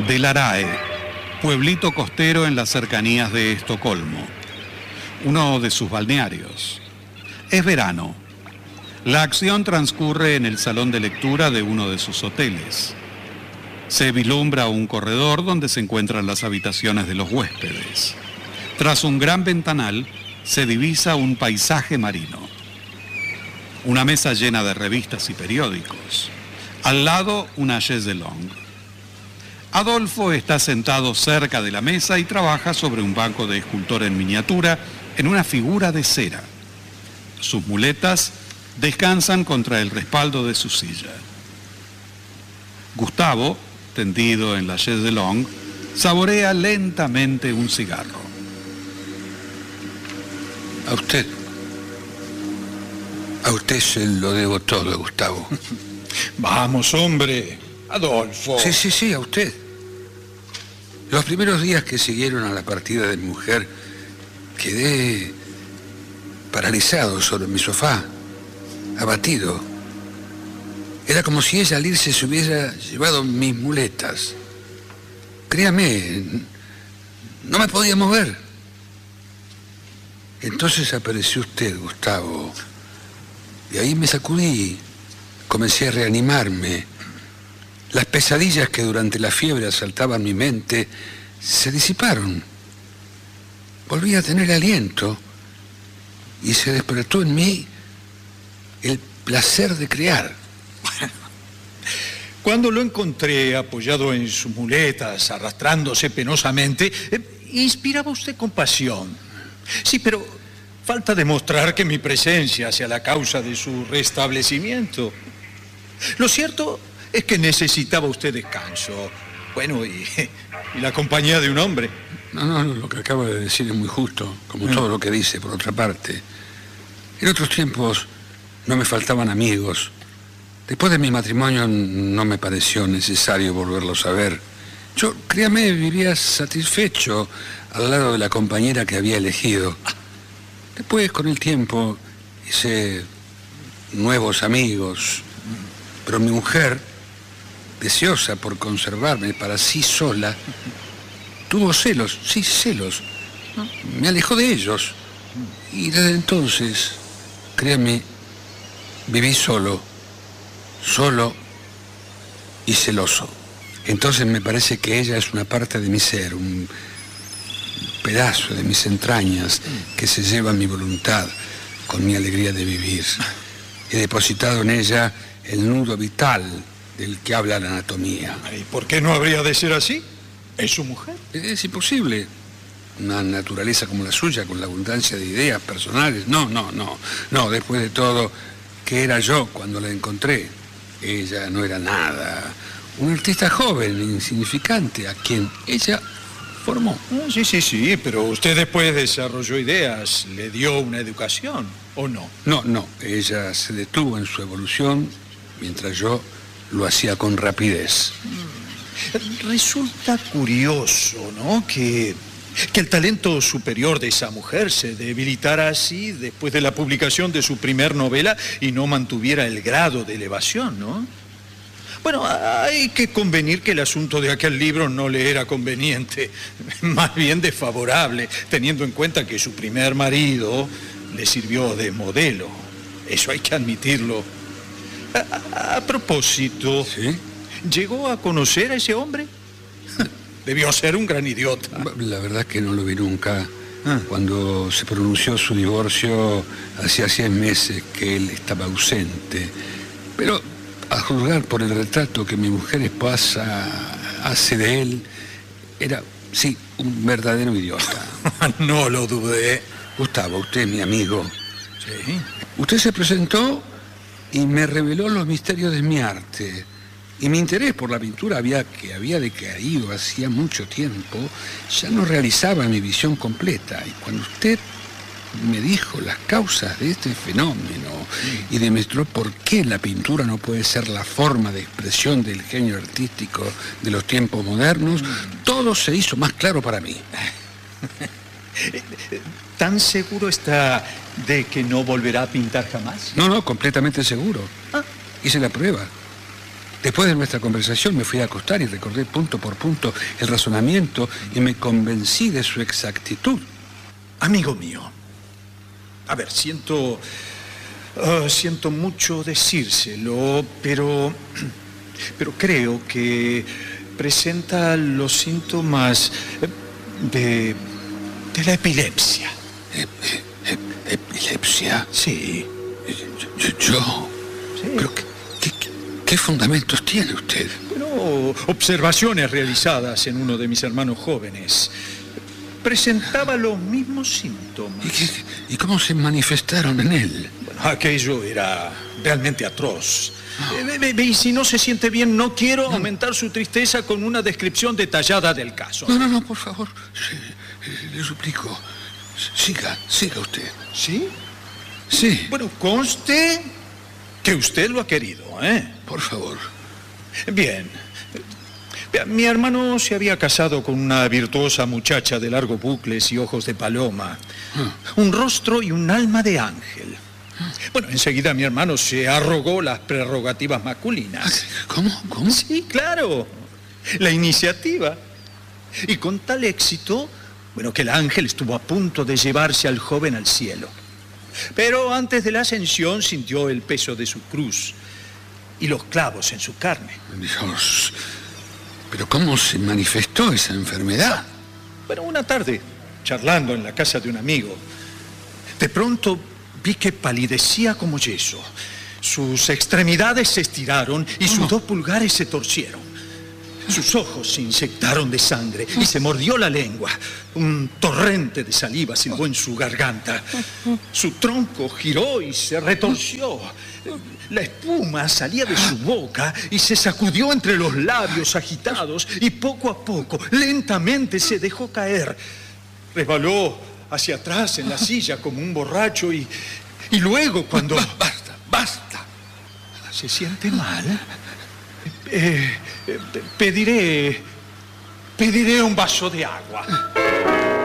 Delarae, pueblito costero en las cercanías de Estocolmo, uno de sus balnearios. Es verano. La acción transcurre en el salón de lectura de uno de sus hoteles. Se vislumbra un corredor donde se encuentran las habitaciones de los huéspedes. Tras un gran ventanal se divisa un paisaje marino. Una mesa llena de revistas y periódicos. Al lado, una chaise longue. Adolfo está sentado cerca de la mesa y trabaja sobre un banco de escultor en miniatura en una figura de cera. Sus muletas descansan contra el respaldo de su silla. Gustavo, tendido en la chaise longue, saborea lentamente un cigarro. A usted se lo debo todo, Gustavo. Vamos, hombre. Adolfo. Sí, a usted. Los primeros días que siguieron a la partida de mi mujer, quedé paralizado sobre mi sofá, abatido. Era como si ella al irse se hubiera llevado mis muletas. Créame, no me podía mover. Entonces apareció usted, Gustavo. Y ahí me sacudí, comencé a reanimarme. Las pesadillas que durante la fiebre asaltaban mi mente se disiparon. Volví a tener aliento y se despertó en mí el placer de crear. Cuando lo encontré apoyado en sus muletas, arrastrándose penosamente, inspiraba usted compasión. Sí, pero falta demostrar que mi presencia sea la causa de su restablecimiento. Lo cierto es que necesitaba usted descanso. Bueno, y la compañía de un hombre. No, lo que acaba de decir es muy justo, como todo lo que dice, por otra parte. En otros tiempos no me faltaban amigos. Después de mi matrimonio no me pareció necesario volverlos a ver. Yo, créame, vivía satisfecho al lado de la compañera que había elegido. Después, con el tiempo, hice nuevos amigos, pero mi mujer, deseosa por conservarme para sí sola, tuvo celos, sí, celos. Me alejó de ellos. Y desde entonces, créame, viví solo y celoso. Entonces me parece que ella es una parte de mi ser, un pedazo de mis entrañas que se lleva mi voluntad con mi alegría de vivir. He depositado en ella el nudo vital del que habla la anatomía. ¿Y por qué no habría de ser así? ¿Es su mujer? Es imposible. Una naturaleza como la suya, con la abundancia de ideas personales. No. Después de todo, ¿qué era yo cuando la encontré? Ella no era nada. Un artista joven, insignificante, a quien ella formó. Sí, pero usted después desarrolló ideas, le dio una educación, ¿o no? No. Ella se detuvo en su evolución mientras yo lo hacía con rapidez. Resulta curioso, ¿no? Que el talento superior de esa mujer se debilitara así después de la publicación de su primer novela y no mantuviera el grado de elevación, ¿no? Bueno, hay que convenir que el asunto de aquel libro no le era conveniente, más bien desfavorable, teniendo en cuenta que su primer marido le sirvió de modelo. Eso hay que admitirlo. A propósito, ¿sí? ¿Llegó a conocer a ese hombre? Debió ser un gran idiota. La verdad es que no lo vi nunca. Cuando se pronunció su divorcio, hacía 6 meses que él estaba ausente. Pero a juzgar por el retrato que mi mujer esposa hace de él, era, sí, un verdadero idiota. No lo dudé. Gustavo, usted es mi amigo. Sí. Usted se presentó y me reveló los misterios de mi arte. Y mi interés por la pintura había decaído hacía mucho tiempo. Ya no realizaba mi visión completa. Y cuando usted me dijo las causas de este fenómeno y demostró por qué la pintura no puede ser la forma de expresión del genio artístico de los tiempos modernos, todo se hizo más claro para mí. ¿Tan seguro está de que no volverá a pintar jamás? No, completamente seguro. Hice la prueba. Después de nuestra conversación me fui a acostar y recordé punto por punto el razonamiento y me convencí de su exactitud. Amigo mío, a ver, siento mucho decírselo, pero creo que presenta los síntomas de la epilepsia. ¿Epilepsia? Sí. ¿Yo? Sí. ¿Pero qué fundamentos tiene usted? Bueno, observaciones realizadas en uno de mis hermanos jóvenes. Presentaba los mismos síntomas. ¿Y cómo se manifestaron en él? Bueno, aquello era realmente atroz. Y si no se siente bien, no quiero aumentar su tristeza con una descripción detallada del caso. No, por favor. Sí, le suplico. Siga usted. ¿Sí? Sí. Bueno, conste que usted lo ha querido, ¿eh? Por favor. Bien. Mi hermano se había casado con una virtuosa muchacha de largos bucles y ojos de paloma. Un rostro y un alma de ángel. Bueno, enseguida mi hermano se arrogó las prerrogativas masculinas. ¿Cómo? Sí, claro. La iniciativa. Y con tal éxito, bueno, que el ángel estuvo a punto de llevarse al joven al cielo. Pero antes de la ascensión sintió el peso de su cruz y los clavos en su carne. Dios, ¿pero cómo se manifestó esa enfermedad? Bueno, una tarde, charlando en la casa de un amigo, de pronto vi que palidecía como yeso. Sus extremidades se estiraron y sus 2 pulgares se torcieron. Sus ojos se inyectaron de sangre y se mordió la lengua. Un torrente de saliva silbó en su garganta. Su tronco giró y se retorció. La espuma salía de su boca y se sacudió entre los labios agitados y poco a poco, lentamente se dejó caer. Resbaló hacia atrás en la silla como un borracho y luego cuando... Basta. ¿Se siente mal? Pediré un vaso de agua.